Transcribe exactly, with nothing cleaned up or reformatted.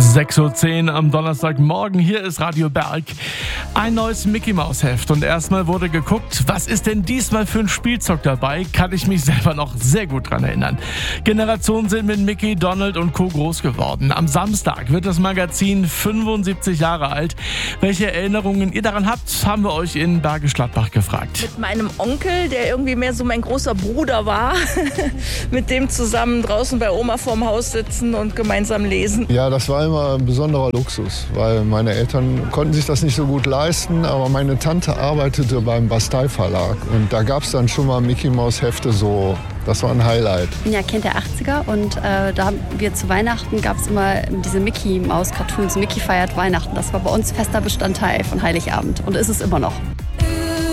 sechs Uhr zehn am Donnerstagmorgen, hier ist Radio Berg. Ein neues Mickey-Maus-Heft und erstmal wurde geguckt, was ist denn diesmal für ein Spielzeug dabei? Kann ich mich selber noch sehr gut dran erinnern. Generationen sind mit Mickey, Donald und Co. groß geworden. Am Samstag wird das Magazin fünfundsiebzig Jahre alt. Welche Erinnerungen ihr daran habt, haben wir euch in Bergisch Gladbach gefragt. Mit meinem Onkel, der irgendwie mehr so mein großer Bruder war, mit dem zusammen draußen bei Oma vorm Haus sitzen und gemeinsam lesen. Ja, das war immer ein besonderer Luxus, weil meine Eltern konnten sich das nicht so gut leisten, aber meine Tante arbeitete beim Bastei Verlag und da gab es dann schon mal Mickey-Maus-Hefte so. Das war ein Highlight. Ich bin ja Kind der achtziger und äh, da haben wir zu Weihnachten gab es immer diese Mickey-Maus-Cartoons. Mickey feiert Weihnachten. Das war bei uns fester Bestandteil von Heiligabend und ist es immer noch.